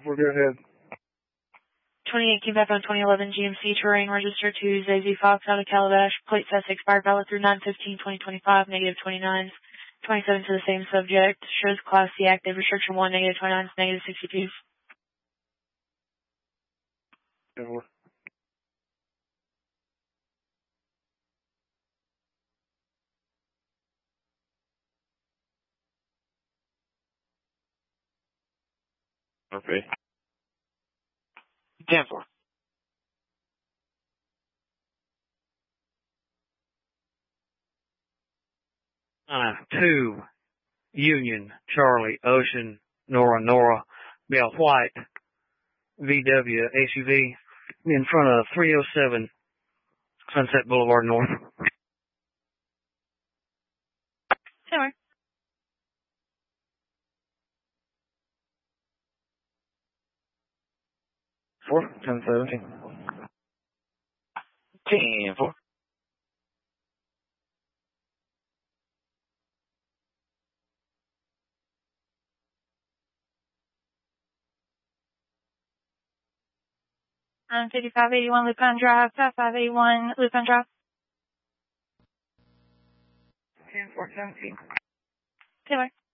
We're go ahead. 2018 back on 2011 GMC Terrain register to ZZ Fox out of Calabash. Plate test expired valid through 9/15/2025, negative 29s. 27 to the same subject. Shows Class C active. Restriction 1, negative 29s, negative 62s. 10-4. Okay. 10-4. Two, Union, Charlie, Ocean, Nora, Bell White, VW, SUV, in front of 307 Sunset Boulevard North. Sure. Four. 10-17. 10-4. On 5581 Lupin Drive, 5581 Lupin Drive. 10-4-17. Taylor.